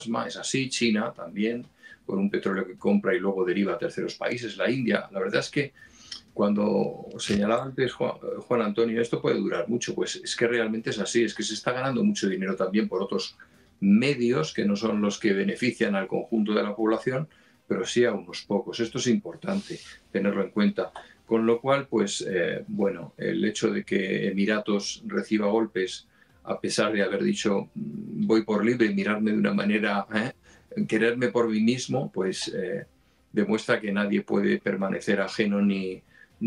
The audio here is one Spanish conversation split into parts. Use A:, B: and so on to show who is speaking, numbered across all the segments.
A: es así, China también, con un petróleo que compra y luego deriva a terceros países, la India. La verdad es que cuando señalaba antes Juan Antonio, esto puede durar mucho, pues es que realmente es así, es que se está ganando mucho dinero también por otros medios que no son los que benefician al conjunto de la población, pero sí a unos pocos. Esto es importante tenerlo en cuenta. Con lo cual, pues bueno, el hecho de que Emiratos reciba golpes, a pesar de haber dicho voy por libre y mirarme de una manera, quererme por mí mismo, pues demuestra que nadie puede permanecer ajeno ni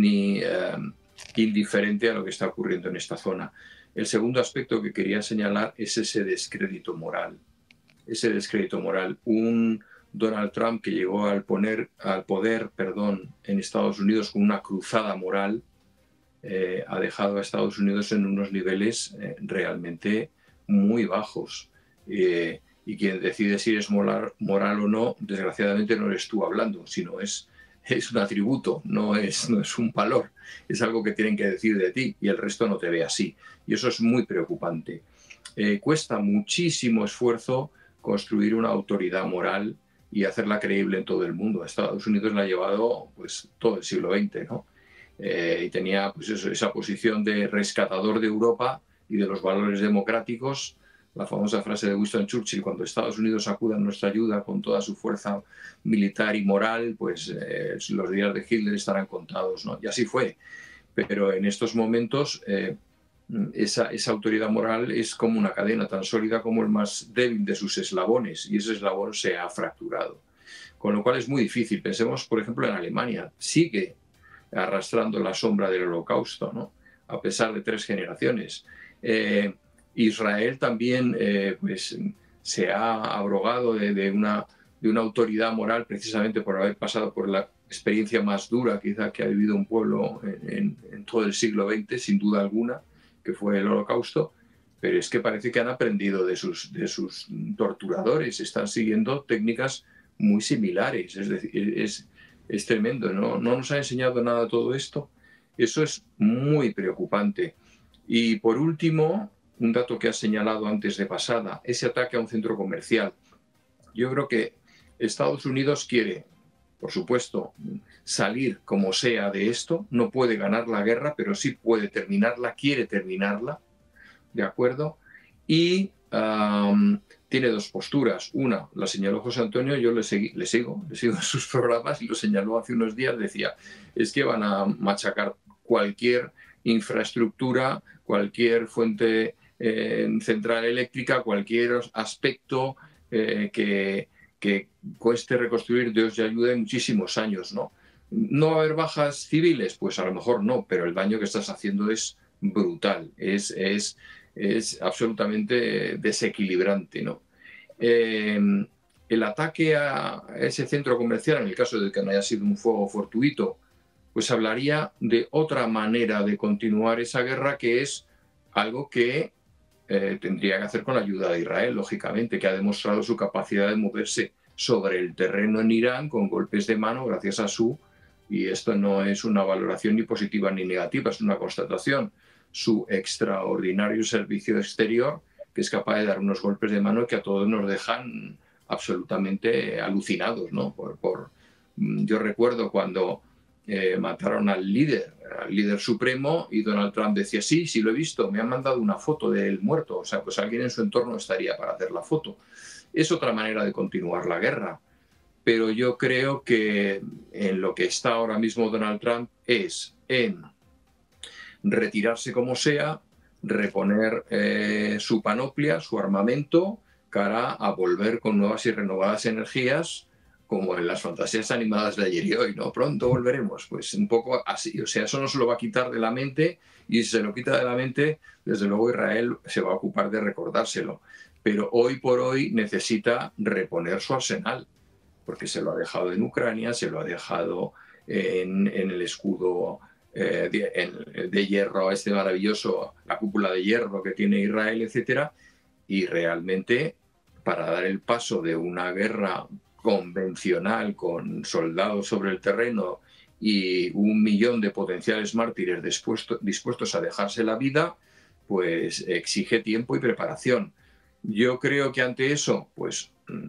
A: indiferente a lo que está ocurriendo en esta zona. El segundo aspecto que quería señalar es ese descrédito moral. Ese descrédito moral. Un Donald Trump que llegó al poder en Estados Unidos con una cruzada moral, ha dejado a Estados Unidos en unos niveles realmente muy bajos. Y quien decide si es moral o no, desgraciadamente no eres tú hablando, sino es un atributo, no es un valor, es algo que tienen que decir de ti y el resto no te ve así. Y eso es muy preocupante. Cuesta muchísimo esfuerzo construir una autoridad moral y hacerla creíble en todo el mundo. A Estados Unidos la ha llevado pues todo el siglo XX, ¿no? Y tenía pues eso, esa posición de rescatador de Europa y de los valores democráticos. La famosa frase de Winston Churchill, cuando Estados Unidos acuda a nuestra ayuda con toda su fuerza militar y moral, pues los días de Hitler estarán contados, ¿no? Y así fue. Pero en estos momentos esa autoridad moral es como una cadena tan sólida como el más débil de sus eslabones, y ese eslabón se ha fracturado. Con lo cual es muy difícil. Pensemos, por ejemplo, en Alemania. Sigue arrastrando la sombra del Holocausto, ¿no? A pesar de 3 generaciones. Israel también pues, se ha abrogado de una autoridad moral precisamente por haber pasado por la experiencia más dura quizá que ha vivido un pueblo en todo el siglo XX, sin duda alguna, que fue el Holocausto, pero es que parece que han aprendido de sus torturadores, están siguiendo técnicas muy similares, es decir, es tremendo, ¿no? No nos ha enseñado nada todo esto. Eso es muy preocupante. Y por último, un dato que has señalado antes de pasada, ese ataque a un centro comercial. Yo creo que Estados Unidos quiere, por supuesto, salir como sea de esto. No puede ganar la guerra, pero sí puede terminarla, quiere terminarla, ¿de acuerdo? Y tiene 2 posturas. Una, la señaló José Antonio, yo le sigo en sus programas y lo señaló hace unos días, decía, es que van a machacar cualquier infraestructura, cualquier fuente central eléctrica, cualquier aspecto que cueste reconstruir, Dios ya ayude, muchísimos años, ¿no? ¿No va a haber bajas civiles? Pues a lo mejor no, pero el daño que estás haciendo es brutal, es absolutamente desequilibrante, ¿no? El ataque a ese centro comercial, en el caso de que no haya sido un fuego fortuito, pues hablaría de otra manera de continuar esa guerra, que es algo que tendría que hacer con la ayuda de Israel, lógicamente, que ha demostrado su capacidad de moverse sobre el terreno en Irán con golpes de mano gracias a y esto no es una valoración ni positiva ni negativa, es una constatación, su extraordinario servicio exterior, que es capaz de dar unos golpes de mano que a todos nos dejan absolutamente alucinados, ¿no? Yo recuerdo cuando mataron al líder supremo, y Donald Trump decía, sí, lo he visto, me han mandado una foto del muerto. O sea, pues alguien en su entorno estaría para hacer la foto. Es otra manera de continuar la guerra. Pero yo creo que en lo que está ahora mismo Donald Trump es en retirarse como sea, reponer su panoplia, su armamento, cara a volver con nuevas y renovadas energías, como en las fantasías animadas de ayer y hoy, ¿no? Pronto volveremos, pues un poco así. O sea, eso no se lo va a quitar de la mente, y si se lo quita de la mente, desde luego Israel se va a ocupar de recordárselo. Pero hoy por hoy necesita reponer su arsenal, porque se lo ha dejado en Ucrania, se lo ha dejado en el escudo de hierro este maravilloso, la cúpula de hierro que tiene Israel, etcétera, y realmente para dar el paso de una guerra convencional con soldados sobre el terreno y 1 millón de potenciales mártires dispuestos a dejarse la vida, pues exige tiempo y preparación. Yo creo que ante eso, pues